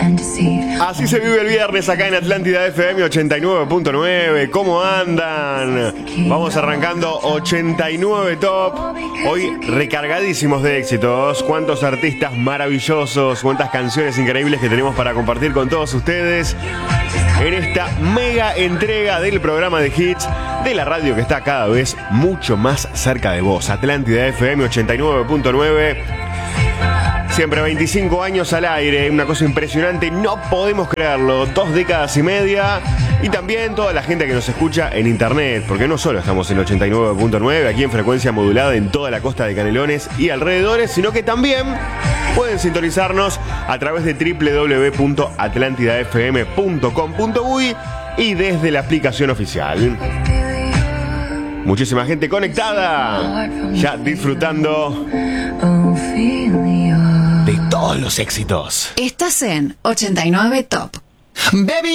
Así se vive el viernes acá en Atlántida FM 89.9. ¿Cómo andan? Vamos arrancando 89 Top. Hoy recargadísimos de éxitos. Cuántos artistas maravillosos, cuántas canciones increíbles que tenemos para compartir con todos ustedes en esta mega entrega del programa de hits de la radio que está cada vez mucho más cerca de vos. Atlántida FM 89.9. Siempre 25 años al aire, una cosa impresionante, no podemos creerlo, 2 décadas y media. Y también toda la gente que nos escucha en internet, porque no solo estamos en 89.9, aquí en frecuencia modulada en toda la costa de Canelones y alrededores, sino que también pueden sintonizarnos a través de www.atlantidafm.com.uy y desde la aplicación oficial. Muchísima gente conectada, ya disfrutando de todos los éxitos. Estás en 89 Top. Baby,